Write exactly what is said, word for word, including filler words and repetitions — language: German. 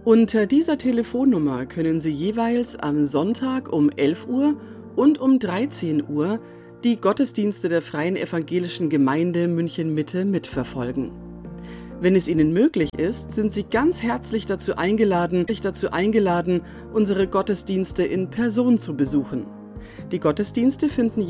Unter dieser Telefonnummer können Sie jeweils am Sonntag um elf Uhr und um dreizehn Uhr die Gottesdienste der Freien Evangelischen Gemeinde München-Mitte mitverfolgen. Wenn es Ihnen möglich ist, sind Sie ganz herzlich dazu eingeladen, dazu eingeladen, unsere Gottesdienste in Person zu besuchen. Die Gottesdienste finden